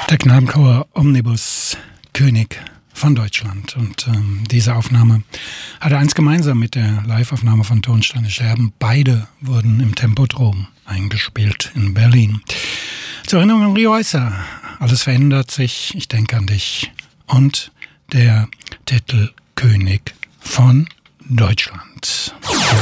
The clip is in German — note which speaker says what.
Speaker 1: Der Knabenchor Omnibus, König von Deutschland. Und diese Aufnahme hatte eins gemeinsam mit der Live-Aufnahme von Tonsteine Scherben. Beide wurden im Tempodrom eingespielt in Berlin. Zur Erinnerung an Rio Reiser. Alles verändert sich, ich denke an dich. Und der Titel König von Deutschland.